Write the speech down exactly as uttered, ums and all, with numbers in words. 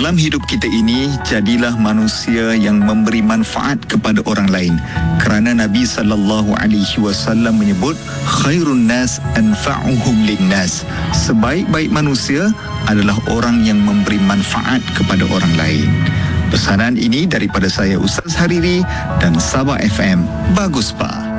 Dalam hidup kita ini, jadilah manusia yang memberi manfaat kepada orang lain. Kerana Nabi sallallahu alaihi wasallam menyebut khairun nas anfa'uhum linnas. Sebaik-baik manusia adalah orang yang memberi manfaat kepada orang lain. Pesanan ini daripada saya Ustaz Hariri dan Sabah F M. Bagus Pak.